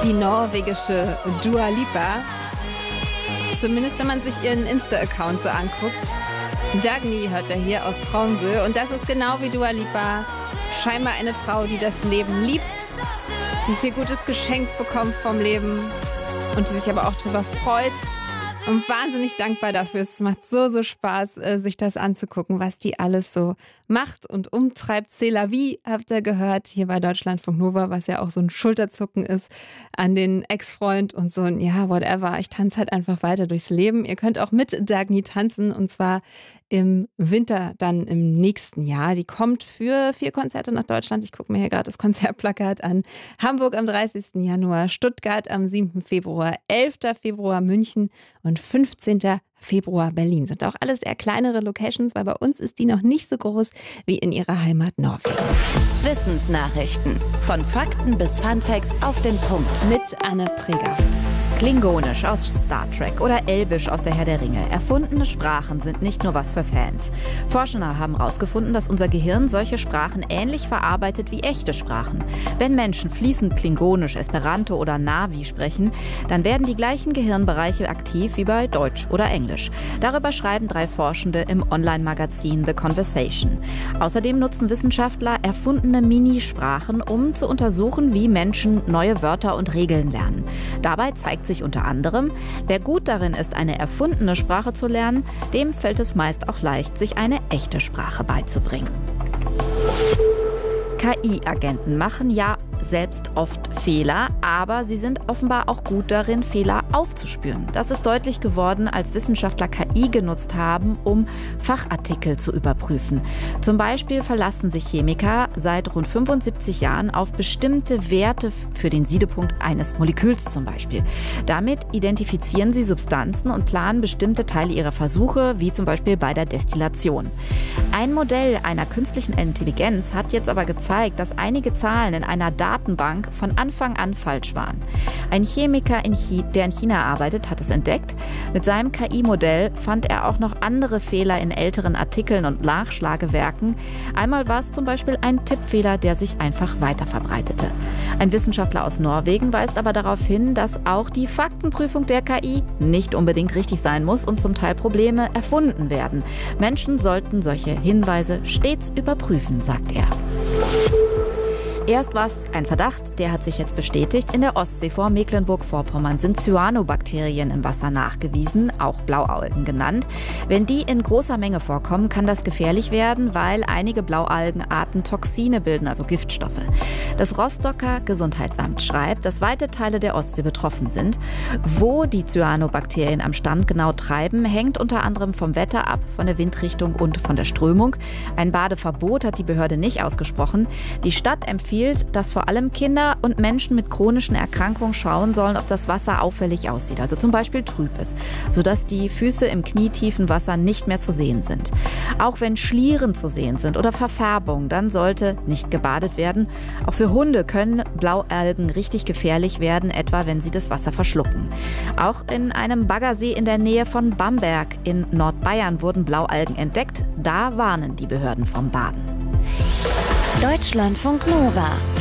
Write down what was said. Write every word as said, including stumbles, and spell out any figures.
die norwegische Dua Lipa. Zumindest wenn man sich ihren Insta-Account so anguckt. Dagny hört er hier aus Tromsø und das ist genau wie Dua Lipa. Scheinbar eine Frau, die das Leben liebt, die viel Gutes geschenkt bekommt vom Leben und die sich aber auch darüber freut. Und wahnsinnig dankbar dafür. Es macht so, so Spaß, sich das anzugucken, was die alles so macht und umtreibt. C'est la vie, habt ihr gehört, hier bei Deutschlandfunk Nova, was ja auch so ein Schulterzucken ist an den Ex-Freund und so ein, ja, whatever. Ich tanze halt einfach weiter durchs Leben. Ihr könnt auch mit Dagny tanzen und zwar im Winter dann im nächsten Jahr. Die kommt für vier Konzerte nach Deutschland. Ich gucke mir hier gerade das Konzertplakat an. Hamburg am dreißigsten Januar, Stuttgart am siebten Februar, elften Februar München und fünfzehnten Februar Berlin. Sind auch alles eher kleinere Locations, weil bei uns ist die noch nicht so groß wie in ihrer Heimat Norwegen. Wissensnachrichten. Von Fakten bis Funfacts auf den Punkt. Mit Anne Preger. Klingonisch aus Star Trek oder Elbisch aus der Herr der Ringe. Erfundene Sprachen sind nicht nur was für Fans. Forscher haben herausgefunden, dass unser Gehirn solche Sprachen ähnlich verarbeitet wie echte Sprachen. Wenn Menschen fließend Klingonisch, Esperanto oder Navi sprechen, dann werden die gleichen Gehirnbereiche aktiv wie bei Deutsch oder Englisch. Darüber schreiben drei Forschende im Online-Magazin The Conversation. Außerdem nutzen Wissenschaftler erfundene Minisprachen, um zu untersuchen, wie Menschen neue Wörter und Regeln lernen. Dabei zeigt sich unter anderem, wer gut darin ist, eine erfundene Sprache zu lernen, dem fällt es meist auch leicht, sich eine echte Sprache beizubringen. K I-Agenten machen ja selbst oft Fehler, aber sie sind offenbar auch gut darin, Fehler aufzuspüren. Das ist deutlich geworden, als Wissenschaftler K I genutzt haben, um Fachartikel zu überprüfen. Zum Beispiel verlassen sich Chemiker seit rund fünfundsiebzig Jahren auf bestimmte Werte für den Siedepunkt eines Moleküls zum Beispiel. Damit identifizieren sie Substanzen und planen bestimmte Teile ihrer Versuche, wie zum Beispiel bei der Destillation. Ein Modell einer künstlichen Intelligenz hat jetzt aber gezeigt, dass einige Zahlen in einer Datenbank von Anfang an falsch waren. Ein Chemiker, in Chi- der in China arbeitet, hat es entdeckt. Mit seinem K I-Modell fand er auch noch andere Fehler in älteren Artikeln und Nachschlagewerken. Einmal war es zum Beispiel ein Tippfehler, der sich einfach weiter verbreitete. Ein Wissenschaftler aus Norwegen weist aber darauf hin, dass auch die Faktenprüfung der K I nicht unbedingt richtig sein muss und zum Teil Probleme erfunden werden. Menschen sollten solche Hinweise stets überprüfen, sagt er. Erst war es ein Verdacht, der hat sich jetzt bestätigt. In der Ostsee vor Mecklenburg-Vorpommern sind Cyanobakterien im Wasser nachgewiesen, auch Blaualgen genannt. Wenn die in großer Menge vorkommen, kann das gefährlich werden, weil einige Blaualgenarten Toxine bilden, also Giftstoffe. Das Rostocker Gesundheitsamt schreibt, dass weite Teile der Ostsee betroffen sind. Wo die Cyanobakterien am Strand genau treiben, hängt unter anderem vom Wetter ab, von der Windrichtung und von der Strömung. Ein Badeverbot hat die Behörde nicht ausgesprochen. Die Stadt empfiehlt, dass vor allem Kinder und Menschen mit chronischen Erkrankungen schauen sollen, ob das Wasser auffällig aussieht, also zum Beispiel trüb ist, sodass die Füße im knietiefen Wasser nicht mehr zu sehen sind. Auch wenn Schlieren zu sehen sind oder Verfärbung, dann sollte nicht gebadet werden. Auch für Hunde können Blaualgen richtig gefährlich werden, etwa wenn sie das Wasser verschlucken. Auch in einem Baggersee in der Nähe von Bamberg in Nordbayern wurden Blaualgen entdeckt. Da warnen die Behörden vom Baden. Deutschlandfunk Nova.